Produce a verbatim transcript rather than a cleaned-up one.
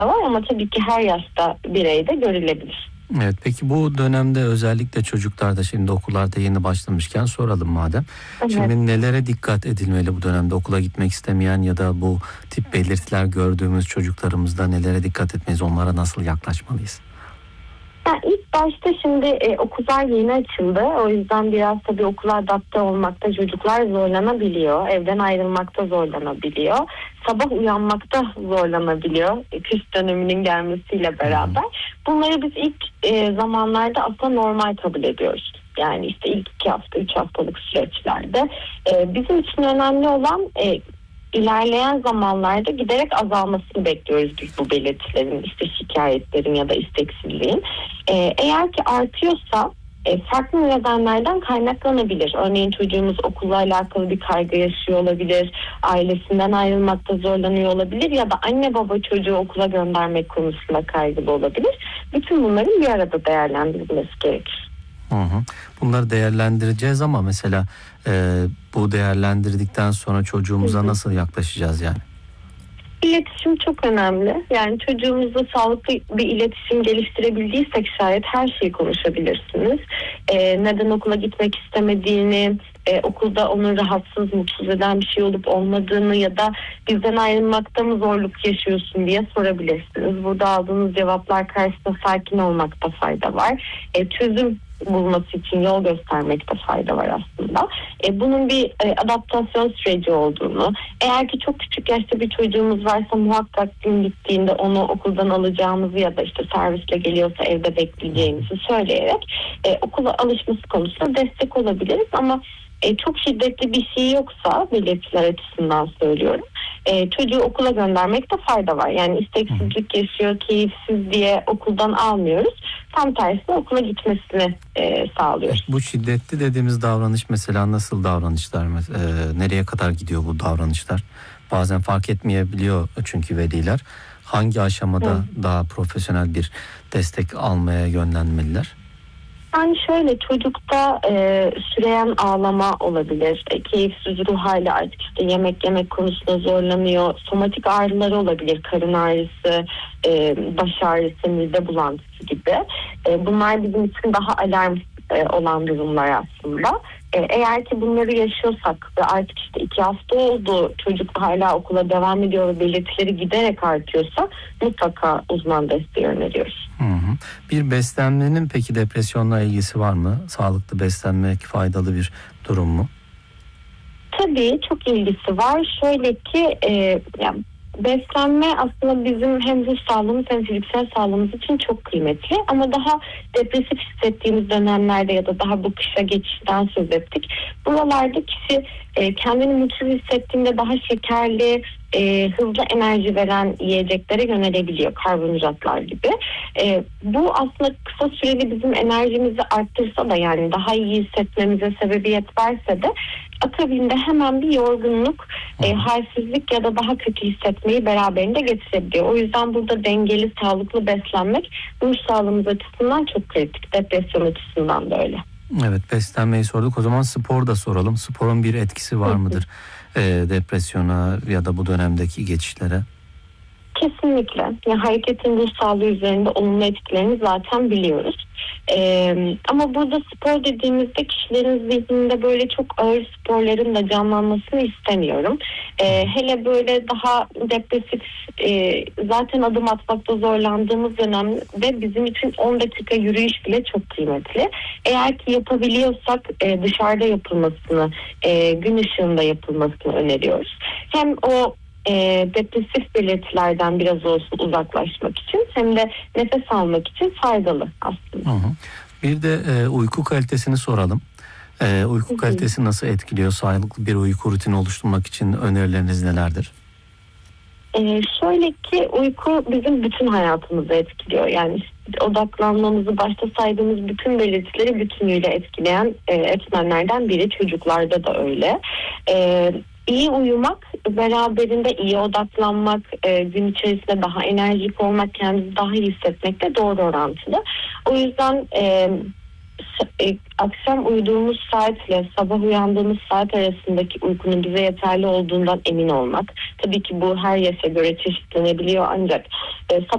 var ama tabii ki her yaşta bireyde görülebilir. Evet, peki bu dönemde özellikle çocuklarda, şimdi okullarda yeni başlamışken soralım madem. Evet. Şimdi nelere dikkat edilmeli bu dönemde, okula gitmek istemeyen ya da bu tip belirtiler gördüğümüz çocuklarımızda nelere dikkat etmeliyiz, onlara nasıl yaklaşmalıyız? Yani ilk başta şimdi e, okullar yeni açıldı. O yüzden biraz tabii okula adapte olmakta çocuklar zorlanabiliyor. Evden ayrılmakta zorlanabiliyor. Sabah uyanmakta zorlanabiliyor. E, kış döneminin gelmesiyle beraber. Bunları biz ilk e, zamanlarda aslında normal kabul ediyoruz. Yani işte ilk iki hafta, üç haftalık süreçlerde. E, bizim için önemli olan e, ilerleyen zamanlarda giderek azalmasını bekliyoruz biz bu belirtilerin, işte şikayetlerin ya da isteksizliğin. Ee, eğer ki artıyorsa e, farklı nedenlerden kaynaklanabilir. Örneğin çocuğumuz okulla alakalı bir kaygı yaşıyor olabilir, ailesinden ayrılmakta zorlanıyor olabilir ya da anne baba çocuğu okula göndermek konusunda kaygılı olabilir. Bütün bunların bir arada değerlendirilmesi gerekir. Hı hı. Bunları değerlendireceğiz ama mesela e, bu değerlendirdikten sonra çocuğumuza Hı hı. nasıl yaklaşacağız yani? İletişim çok önemli. Yani çocuğumuzla sağlıklı bir iletişim geliştirebildiysek şayet her şeyi konuşabilirsiniz. Ee, neden okula gitmek istemediğini, e, okulda onu rahatsız, mutsuz eden bir şey olup olmadığını ya da bizden ayrılmakta mı zorluk yaşıyorsun diye sorabilirsiniz. Burada aldığınız cevaplar karşısında sakin olmakta fayda var. E, çözüm bulması için yol göstermekte fayda var aslında. E, bunun bir e, adaptasyon süreci olduğunu, eğer ki çok küçük yaşta bir çocuğumuz varsa muhakkak gün gittiğinde onu okuldan alacağımızı ya da işte servisle geliyorsa evde bekleyeceğimizi söyleyerek e, okula alışması konusunda destek olabiliriz ama e, çok şiddetli bir şey yoksa, belirtiler açısından söylüyorum, e, çocuğu okula göndermekte fayda var. Yani isteksizlik yaşıyor, keyifsiz diye okuldan almıyoruz. Tam tersine okula gitmesini e, sağlıyoruz. Bu şiddetli dediğimiz davranış mesela nasıl davranışlar? E, nereye kadar gidiyor bu davranışlar? Bazen fark etmeyebiliyor çünkü veliler. Hangi aşamada Hı. daha profesyonel bir destek almaya yönlenmeliler? Yani şöyle, çocukta e, süreyen ağlama olabilir, e, keyifsiz ruh hali, artık işte yemek yemek konusunda zorlanıyor, somatik ağrıları olabilir, karın ağrısı, e, baş ağrısı, mide bulantısı gibi. E, bunlar bizim için daha alarm e, olan durumlar aslında. E, eğer ki bunları yaşıyorsak ve artık işte iki hafta oldu, çocuk hala okula devam ediyor ve belirtileri giderek artıyorsa mutlaka uzman desteği öneriyoruz. Hı hı. Bir beslenmenin peki depresyonla ilgisi var mı? Sağlıklı beslenmek faydalı bir durum mu? Tabii çok ilgisi var. Şöyle ki e, yani beslenme aslında bizim hem ruh sağlığımız hem fiziksel sağlığımız için çok kıymetli. Ama daha depresif hissettiğimiz dönemlerde ya da daha bu kışa geçişten söz ettik. Buralarda kişi e, kendini mutsuz hissettiğinde daha şekerli, e, hızlı enerji veren yiyeceklere yönelebiliyor, karbonhidratlar gibi. E, bu aslında kısa süreli bizim enerjimizi arttırsa da, yani daha iyi hissetmemize sebebiyet verse de akabinde hemen bir yorgunluk, e, halsizlik ya da daha kötü hissetmeyi beraberinde getirebiliyor. O yüzden burada dengeli, sağlıklı beslenmek ruh sağlığımız açısından çok kritik. Depresyon açısından da öyle. Evet, beslenmeyi sorduk. O zaman spor da soralım. Sporun bir etkisi var mıdır e, depresyona ya da bu dönemdeki geçişlere? Kesinlikle. Yani hareketin ruh sağlığı üzerinde olumlu etkilerini zaten biliyoruz. Ee, ama burada spor dediğimizde kişilerin zihninde böyle çok ağır sporların da canlanmasını istemiyorum. Ee, hele böyle daha depresif, e, zaten adım atmakta zorlandığımız dönemde bizim için on dakika yürüyüş bile çok kıymetli. Eğer ki yapabiliyorsak e, dışarıda yapılmasını, e, gün ışığında yapılmasını öneriyoruz. Hem o E, depresif belirtilerden biraz olsun uzaklaşmak için hem de nefes almak için faydalı aslında. Hı hı. Bir de e, uyku kalitesini soralım. E, uyku hı hı. kalitesi nasıl etkiliyor? Sağlıklı bir uyku rutini oluşturmak için önerileriniz nelerdir? E, şöyle ki uyku bizim bütün hayatımızı etkiliyor. Yani odaklanmamızı, başta saydığımız bütün belirtileri bütünüyle etkileyen e, etmenlerden biri. Çocuklarda da öyle. E, İyi uyumak, beraberinde iyi odaklanmak, e, gün içerisinde daha enerjik olmak, kendimizi daha iyi hissetmekle doğru orantılı. O yüzden e, e, akşam uyuduğumuz saatle sabah uyandığımız saat arasındaki uykunun bize yeterli olduğundan emin olmak. Tabii ki bu her yaşa göre çeşitlenebiliyor ancak e,